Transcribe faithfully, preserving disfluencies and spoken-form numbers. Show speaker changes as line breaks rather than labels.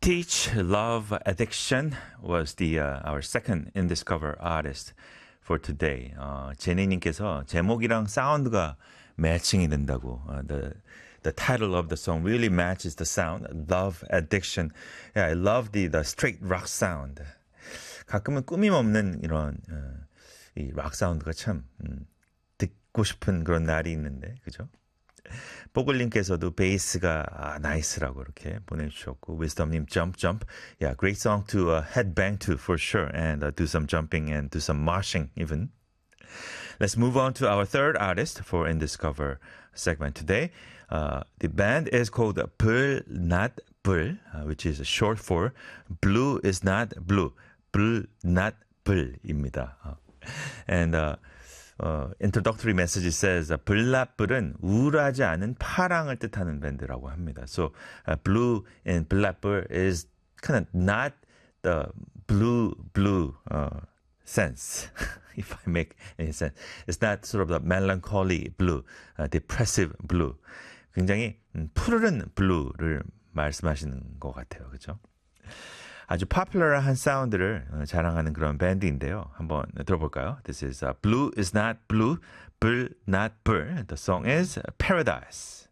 Teach Love Addiction was the uh, our second in Discover artist for today. 어, 제니님께서 제목이랑 사운드가 매칭이 된다고. 어, the the title of the song really matches the sound. Love Addiction. Yeah, I love the the straight rock sound. 가끔은 꾸밈 없는 이런 어, 이 락 사운드가 참 음, 듣고 싶은 그런 날이 있는데, 그죠? 뽀글님께서도 베이스가 아, 나이스라고 이렇게 보내주셨고, wisdom님 jump jump, yeah, great song to uh, headbang to for sure, and uh, do some jumping and do some moshing even. Let's move on to our third artist for In Discover segment today. Uh, the band is called 불 not 불, uh, which is short for blue is not blue, 불 not 불입니다. Uh, and uh, Uh, introductory message says uh, 블라뿔은 우울하지 않은 파랑을 뜻하는 밴드라고 합니다. So uh, blue in 블라뿔 is kind of not the blue blue uh, sense, if I make any sense. It's not sort of the melancholy blue, uh, depressive blue. 굉장히 음, 푸르른 blue를 말씀하시는 것 같아요, 그렇죠? 아주 popular한 사운드를 자랑하는 그런 밴드인데요. 한번 들어볼까요? This is uh, Blue is not blue, 불 not 불. The song is Paradise.